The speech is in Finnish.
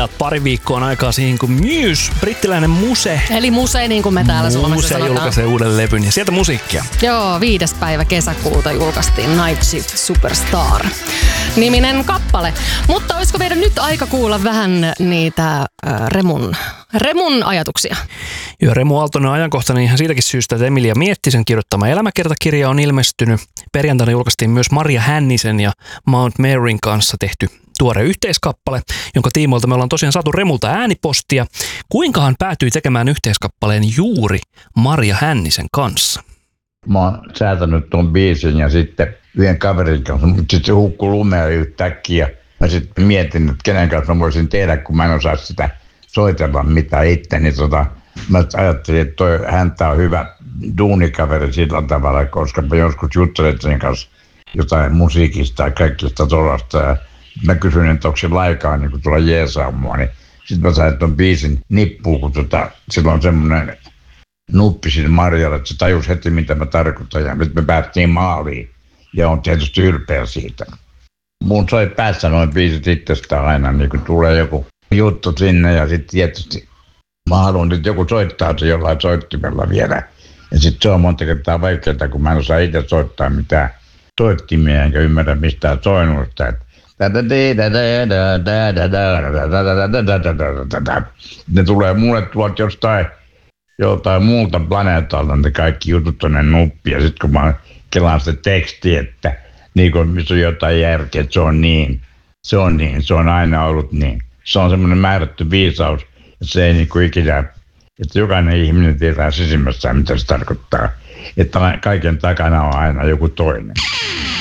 ajat pari viikkoa aikaa siihen, kun Muse, brittiläinen muse. Eli muse, niin kuin me täällä Suomessa sanotaan. Muse julkaisee uuden levyn ja sieltä musiikkia. Joo, 5. päivä kesäkuuta julkaistiin Night Shift Superstar -niminen kappale. Mutta olisiko meidän nyt aika kuulla vähän niitä Remun ajatuksia? Joo, Remu Aaltonen on ajankohtainen ihan siitäkin syystä, että Emilia Miettisen kirjoittama elämäkertakirja on ilmestynyt. Perjantaina julkaistiin myös Marja Hännisen ja Mount Maryn kanssa tehty tuore yhteiskappale, jonka tiimoilta me ollaan tosiaan saatu Remulta äänipostia. Kuinka hän päätyi tekemään yhteiskappaleen juuri Marja Hännisen kanssa? Mä oon säätänyt tuon biisin ja sitten yhden kaverin kanssa, mutta sitten se hukkui lumeen yhtäkkiä. Mä sitten mietin, että kenen kanssa mä voisin tehdä, kun mä en osaa sitä soitella mitään itse. Niin mä ajattelin, että häntä on hyvä duunikaveri sillä tavalla, koska mä joskus juttelin sen kanssa jotain musiikista ja kaikista tuollaista. Ja mä kysyin, että onko se laikaa niin tulla jeesaa mua, niin sitten mä sain tuon biisin nippuun, kun sillä on semmoinen nuppi siinä Marjalla, että se tajusi heti, mitä mä tarkoitan. Ja nyt me päästiin maaliin ja on tietysti ylpeä siitä. Mun soi päässä noin biisit itsestään aina, niin kun tulee joku juttu sinne ja sitten tietysti mä haluan, että joku soittaa se jollain soittimella vielä. Ja sitten se on monta kertaa vaikeaa, kun mä en osaa itse soittaa mitään soittimia enkä ymmärrä mistään soinnusta. Ne tulee mulle tuolta joltain muulta planeetalta, ne kaikki jutut tonne nuppi. Ja sitten kun mä kelaan sitä tekstiä, että niin kun missä on jotain järkeä, että se on aina ollut niin. Se on semmoinen määrätty viisaus, että se ei niinku ikinä, että jokainen ihminen tietää sisimmässään, mitä se tarkoittaa. Että kaiken takana on aina joku toinen.